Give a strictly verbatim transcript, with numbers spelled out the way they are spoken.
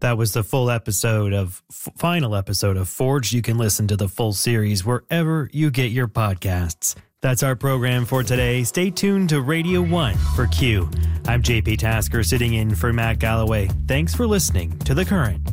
That was the full episode of, f- final episode of Forged. You can listen to the full series wherever you get your podcasts. That's our program for today. Stay tuned to Radio one for Q. I'm J P Tasker sitting in for Matt Galloway. Thanks for listening to The Current.